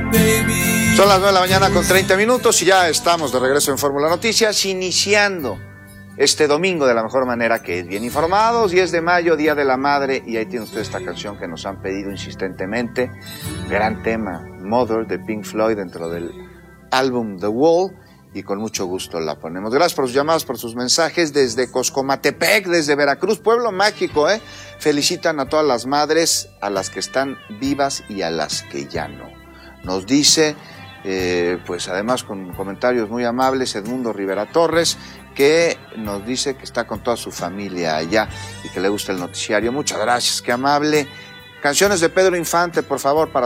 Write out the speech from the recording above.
Son las 9 de la mañana con 30 minutos y ya estamos de regreso en Fórmula Noticias, iniciando este domingo de la mejor manera, que es bien informados. 10 de mayo, Día de la Madre, y ahí tiene usted esta canción que nos han pedido insistentemente. Gran tema, Mother, de Pink Floyd, dentro del álbum The Wall, y con mucho gusto la ponemos. Gracias por sus llamadas, por sus mensajes desde Coscomatepec, desde Veracruz, pueblo mágico, Felicitan a todas las madres, a las que están vivas y a las que ya no. Nos dice, pues además con comentarios muy amables, Edmundo Rivera Torres, que nos dice que está con toda su familia allá y que le gusta el noticiario. Muchas gracias, qué amable. Canciones de Pedro Infante, por favor, para